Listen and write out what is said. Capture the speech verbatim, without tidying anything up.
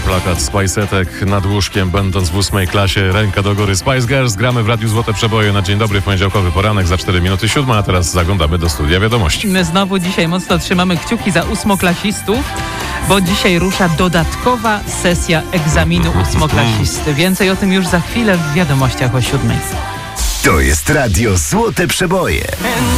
plakat Spice'etek nad łóżkiem, będąc w ósmej klasie, ręka do góry. Spice Girls, gramy w Radiu Złote Przeboje na dzień dobry, poniedziałkowy poranek za cztery minuty siódma, a teraz zaglądamy do studia wiadomości. My znowu dzisiaj mocno trzymamy kciuki za ósmoklasistów, bo dzisiaj rusza dodatkowa sesja egzaminu ósmoklasisty. Więcej o tym już za chwilę w wiadomościach o siódmej. To jest Radio Złote Przeboje.